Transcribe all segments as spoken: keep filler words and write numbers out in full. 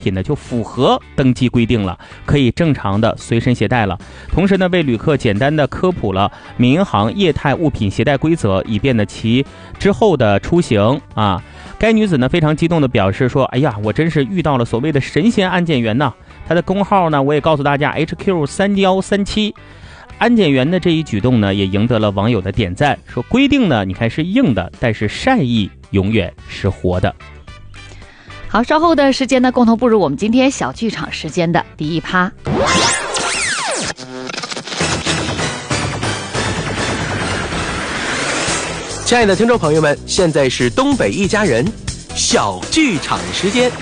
品呢就符合登机规定了，可以正常的随身携带了。同时呢，为旅客简单的科普了民航液态物品携带规则，以便呢其之后的出行啊。该女子呢非常激动的表示说：“哎呀，我真是遇到了所谓的神仙安检员呐！”她的工号呢，我也告诉大家 H Q 三一三七。安检员的这一举动呢，也赢得了网友的点赞，说规定呢，你看是硬的，但是善意永远是活的。 好，稍后的时间呢，共同步入我们今天小剧场时间的第一趴。 亲爱的听众朋友们，现在是东北一家人小剧场时间。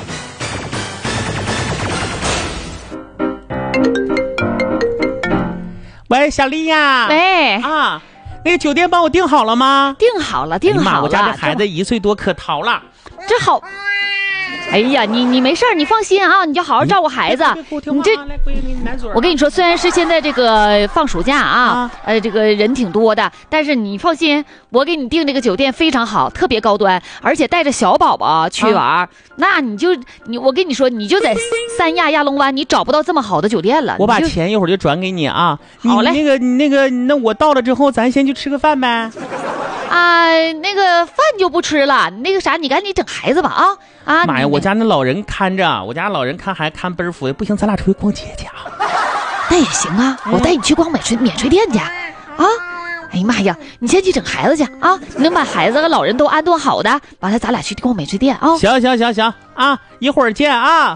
喂，小丽呀！ 喂啊，那个酒店帮我订好了吗？ 订好了，订好了。 哎、我家这孩子一岁多，可淘了。 这好。哎呀，你你没事你放心啊，你就好好照顾孩子。你这，我跟你说，虽然是现在这个放暑假啊，啊呃，这个人挺多的，但是你放心，我给你订这个酒店非常好，特别高端，而且带着小宝宝去玩，啊、那你就你我跟你说，你就在三亚亚龙湾，你找不到这么好的酒店了。 我把钱一会儿就转给你啊。 好嘞， 那个那个，那我到了之后，咱先去吃个饭呗。 啊，那个饭就不吃了，那个啥，你赶紧整孩子吧啊啊！ 妈呀，我家那老人看着，我家老人看孩子看倍儿服，不行，咱俩出去逛街去啊。 那也行啊，我带你去逛免税免税店去啊。哎呀妈呀，你先去整孩子去啊！你能把孩子和老人都安顿好的，完了咱俩去逛免税店啊。 行行行行啊，一会儿见啊。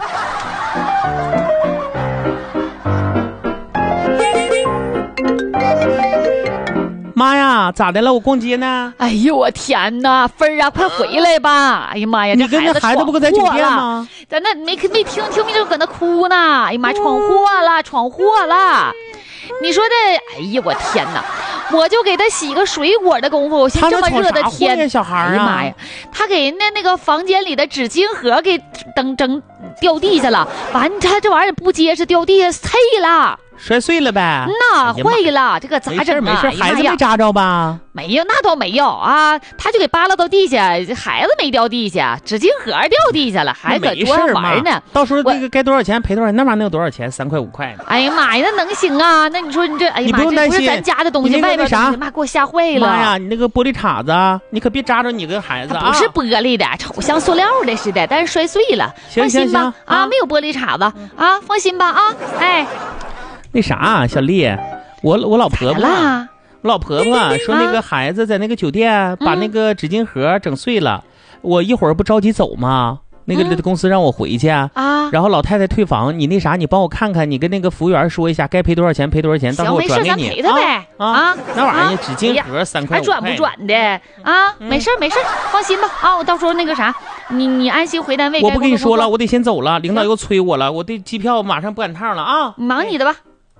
妈呀，咋的了？我逛街呢。 哎呦我天哪，芬儿啊，快回来吧！哎呀妈呀， 你跟那孩子不搁在酒店吗？ 咱那没没听听没就搁那哭呢。哎呀妈，闯祸了，闯祸了！你说的，哎呀我天哪！我就给他洗个水果的功夫，我现在这么热的天， 呀小孩啊！ 哎呀妈呀，他给人家那个房间里的纸巾盒给整整掉地下了，完他这玩意儿不结实，掉地下碎了。 摔碎了呗？ 那坏了，这个咋整啊？ 没事没事，孩子没扎着吧？ 没有，那倒没有啊，他就给扒拉到地下，孩子没掉地下，纸巾盒掉地下了，还搁桌上玩呢。 到时候那个该多少钱赔多少钱，那玩意儿能有多少钱？三块五块的。 哎呀妈呀，那能行啊？那你说你这，哎呀妈， 这不是咱家的东西，外边东西，妈给我吓坏了。 妈呀，你那个玻璃碴子，你可别扎着你跟孩子啊！ 不是玻璃的，瞅像塑料的似的，但是摔碎了。放心吧，啊，没有玻璃碴子啊，放心吧啊，哎。 那啥，小丽，我我老婆婆，我老婆婆说那个孩子在那个酒店把那个纸巾盒整碎了，嗯、我一会儿不着急走吗？那个公司让我回去啊， 嗯、 然后老太太退房，你那啥，你帮我看看，你跟那个服务员说一下，该赔多少钱赔多少钱，到时候我转给你。 行，没事，咱赔他呗。 啊，啊那玩意儿纸巾盒三块五块， 还转不转的啊？没事没事，放心吧啊，我到时候那个啥，你你安心回单位。 我不跟你说了，我得先走了，领导又催我了，我的机票马上不赶趟了啊。 你忙你的吧。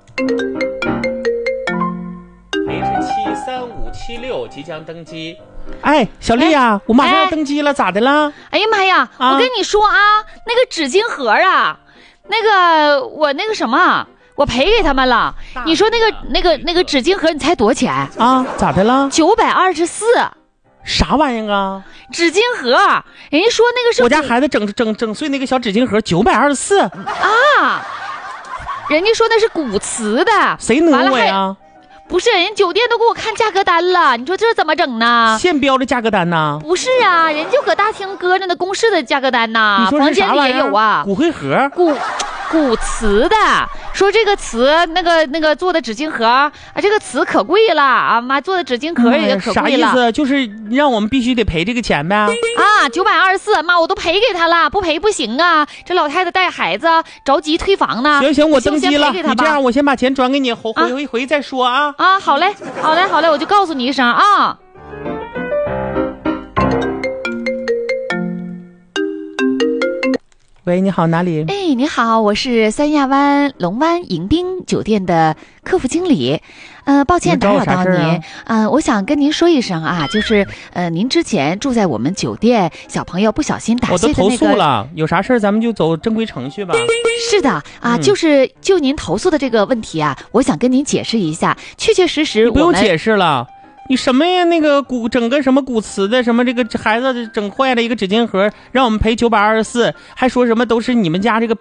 H 七三五七六即将登机。哎，小丽呀、啊，我马上要登机了，咋的了？ 哎呀妈呀！啊、我跟你说啊，那个纸巾盒啊，那个我那个什么，我赔给他们了。你说那个那个那个纸巾盒，你猜多少钱啊？咋的了？ 九百二十四。 啥玩意儿啊？ 纸巾盒，人家说那个是我家孩子整整整碎那个小纸巾盒，九百二十四啊。人家说那是古瓷的， 谁讹我呀？ 不是，人酒店都给我看价格单了，你说这怎么整呢？ 现标的价格单呢？ 不是啊，人就搁大厅搁着呢，公示的价格单呢，房间里也有啊。 骨灰盒， 古古瓷的，说这个瓷那个那个做的纸巾盒啊，这个瓷可贵了啊，妈做的纸巾盒也可贵了。 啥意思？就是让我们必须得赔这个钱呗？ 啊，九百二十四，妈我都赔给他了，不赔不行啊！这老太太带孩子着急退房呢。 行行，我登机了，你这样我先把钱转给你，回回回回再说啊。 啊，好嘞，好嘞，好嘞，我就告诉你一声啊。 喂，你好，哪里？ 哎，你好，我是三亚湾龙湾迎宾酒店的客服经理。呃，抱歉打扰到您。啊、呃，我想跟您说一声啊，就是呃，您之前住在我们酒店，小朋友不小心打碎的那个。 我都投诉了，有啥事儿咱们就走正规程序吧。 是的啊，嗯、就是就您投诉的这个问题啊，我想跟您解释一下，确确实实我们你不用解释了。 你什么呀？那个古整个什么古瓷的什么这个孩子整坏了一个纸巾盒，让我们赔九百二十四，还说什么都是你们家这个